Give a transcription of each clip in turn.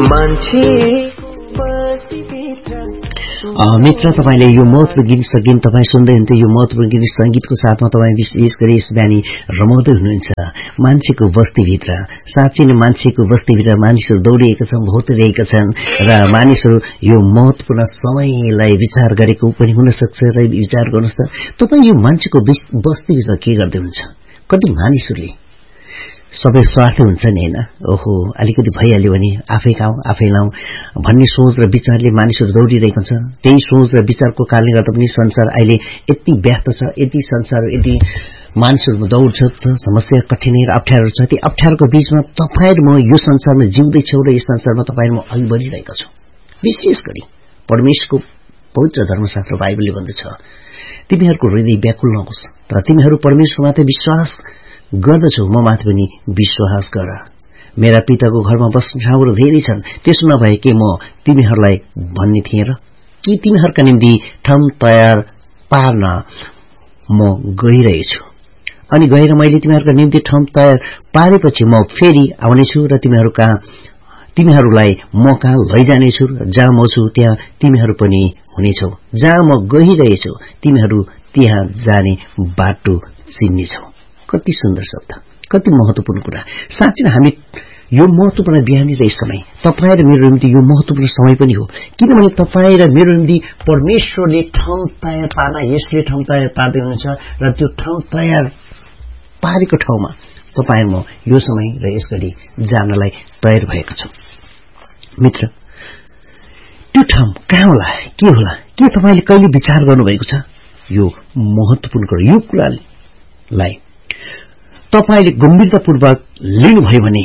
मित्र तपाईले यो महत्त्वपूर्ण गीत तपाईँ सुन्दै हुन्थे। यो महत्त्वपूर्ण गीत संगीतको साथमा तपाईँ विशेष गरी यस बिहानी रमाउँदै हुनुहुन्छ। मान्छेको बस्तीभित्र, साँच्चै नै मान्छेको बस्तीभित्र मानिसहरू दौडिएका छन्, भौँतिरहेका छन् र मानिसहरू यो महत्त्वपूर्ण समयलाई विचार गरेको पनि हुन सक्छ। र विचार गर्नुहोस् त, तपाईँ यो मान्छेको बस्तीभित्र के गर्दै हुन्छ? कति मानिसहरूले सबै स्वार्थ हुन्छ नि हैन, ओहो अलिकति भइहाल्यो भने आफै खाऊ आफै लाऊ भन्ने सोच र विचारले मानिसहरू दौडिरहेको छ। त्यही सोच र विचारको कारणले गर्दा पनि संसार अहिले यति व्यस्त छ, यति संसार यति मानिसहरूमा दौड छ, समस्या कठिनाइ र अप्ठ्यारो छ। ती अप्ठ्यारोको बीचमा तपाईँ र म यो संसारमा जिउँदैछौँ र यस संसारमा तपाईँ र म अघि बढिरहेका छौँ। विशेष गरी परमेश्वरको पवित्र धर्मशास्त्र बाइबलले भन्दछ, तिमीहरूको हृदय व्याकुल नहोस् तर तिमीहरू परमेश्वरमाथि विश्वास गर्दछौ, म माथि पनि विश्वास गर। मेरा पिताको घरमा बस्ने ठाउँहरू धेरै छन्, त्यसो नभए के म तिमीहरूलाई भन्ने थिएँ र? कि तिमीहरूका निम्ति ठाउँ तयार पार्न म गइरहेछु, अनि गएर मैले तिमीहरूका निम्ति ठाउँ तयार पारेपछि म फेरि आउनेछु र तिमीहरूलाई म कहाँ लैजानेछु। जहाँ म छु त्यहाँ तिमीहरू पनि हुनेछौ, जहाँ म गइरहेछु तिमीहरू त्यहाँ जाने बाटो चिन्नेछौ। कति सुन्दर शब्द, कति महत्वपूर्ण कुरा। साँच्चै नै हामी यो महत्वपूर्ण बिहानी र समय तपाईँ र मेरो निम्ति यो महत्वपूर्ण समय पनि हो, किनभने तपाईँ र मेरो निम्ति परमेश्वरले ठाउँ तयार पार्न यसले ठाउँ तयार पार्दै हुनुहुन्छ र त्यो ठाउँ तयार पारेको ठाउँमा तपाईँ म यो समय र यस घडी जानलाई तयार भएका छौँ। मित्र, त्यो ठाउँ कहाँ होला, के होला, के तपाईँले कहिले विचार गर्नुभएको छ? यो महत्वपूर्ण कुरा, यो कुरालाई तपाईले गम्भीरतापूर्वक लिनुभयो भने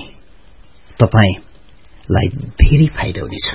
तपाईलाई धेरै फाइदा हुनेछ।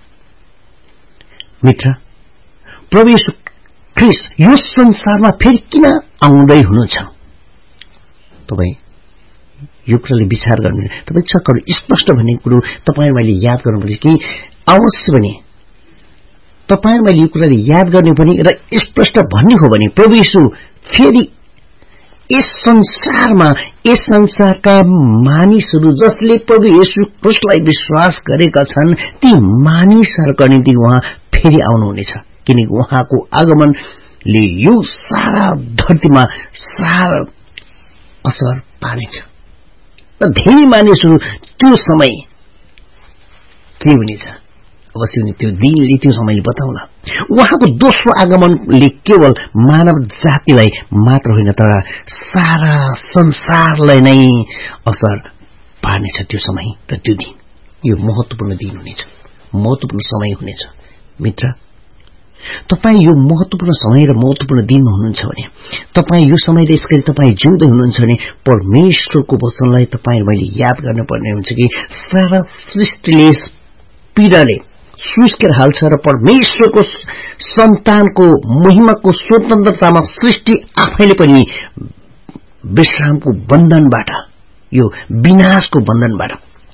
मित्र, प्रभु येशू ख्रीष्ट यो संसारमा फेरि किन आउँदै हुनुहुन्छ? तपाई यो कुराले विचार गर्नु, तपाई चक्कर स्पष्ट भन्ने कुरो तपाईँ मैले याद गर्नुपर्छ कि अवश्य भने तपाईँ मैले यो कुराले याद गर्ने पनि र स्पष्ट भन्ने हो भने प्रभु येशू फेरि यस संसारका मानिसहरू जसले प्रभु येशू ख्रीष्टलाई विश्वास गरेका छन् ती मानिसहरूका निम्ति उहाँ फेरि आउनुहुनेछ, किनकि उहाँको आगमनले यो सारा धरतीमा सारा असर पार्नेछ। र धेरै मानिसहरू त्यो समय के हुनेछ अवश्य त्यो दिनले त्यो समयले बताउला। उहाँको दोस्रो आगमनले केवल मानव जातिलाई मात्र होइन तर सारा संसारलाई नै असर पार्नेछ त्यो समय र त्यो दिन। यो महत्वपूर्ण दिन हुनेछ, महत्वपूर्ण समय हुनेछ। मित्र, तपाईँ यो महत्वपूर्ण समय र महत्वपूर्ण दिनमा हुनुहुन्छ भने, तपाईँ यो समय र यसरी तपाईँ जिउँदै हुनुहुन्छ भने परमेश्वरको वचनलाई तपाईँ मैले याद गर्नुपर्ने हुन्छ कि सारा सृष्टिले पीडाले सुस्केर हाल्छ र परमेश्वरको सन्तानको महिमाको स्वतन्त्रतामा सृष्टि आफैले पनि विश्रामको बन्धनबाट, यो विनाशको बन्धनबाट,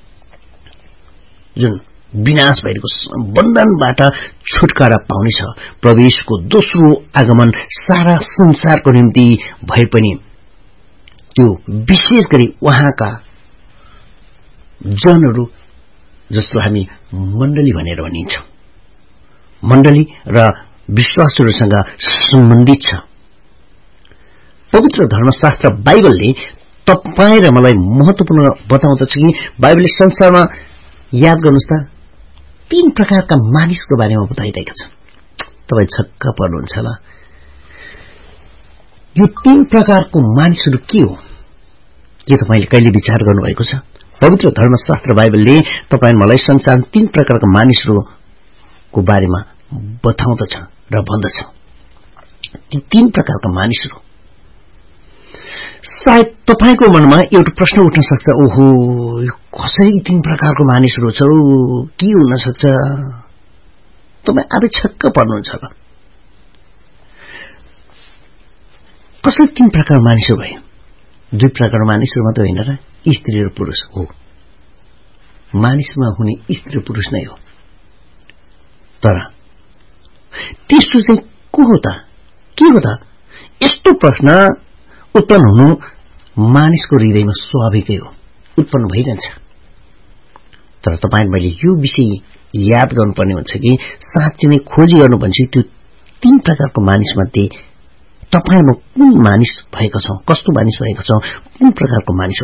जुन विनाश भएको बन्धनबाट छुटकारा पाउनेछ। प्रवेशको दोस्रो आगमन सारा संसारको निम्ति भए पनि त्यो विशेष गरी उहाँका जनहरू जसको हामी मण्डली भनेर भनिन्छौं, मण्डली र विश्वासहरूसँग सम्बन्धित छ। पवित्र धर्मशास्त्र बाइबलले तपाईँ र मलाई महत्वपूर्ण बताउँदछ कि बाइबलले संसारमा याद गर्नुहोस् त 3 प्रकारका मानिसको बारेमा बताइरहेका छन्। तपाईँ छक्क पर्नुहुन्छ होला, यो 3 प्रकारको मानिसहरू के हो? के तपाईले कहिले विचार गर्नुभएको छ? पवित्र धर्मशास्त्र बाइबलले तपाईँ मलाई संसारमा 3 प्रकारका मानिसहरूको बारेमा बताउँदछ र भन्दछ। ती 3 प्रकारका मानिसहरू, सायद तपाईको मनमा एउटा प्रश्न उठ्न सक्छ, ओहो कसरी 3 प्रकारको मानिसहरू छ, के हुन सक्छ? तपाई आफै छक्क पर्नुहुन्छ होला। कसरी 3 प्रकारका मानिसहरू भए? 2 प्रकारका मानिसहरू मात्र होइन र, स्त्री र पुरुष हो। मानिसमा हुने स्त्री र पुरुष नै हो। तर तेस्रो चाहिँ को हो त, के हो त? यस्तो प्रश्न उत्पन्न हुनु मानिसको हृदयमा स्वाभाविकै हो, उत्पन्न भइरहन्छ। तर तपाईँ मैले यो विषय याद गर्नुपर्ने हुन्छ कि साँच्चै नै खोजी गर्नु भन्छ त्यो 3 प्रकारको मानिस मध्ये तपाईँ म कुन मानिस भएको छौं, कस्तो मानिस भएको छौं, कुन प्रकारको मानिस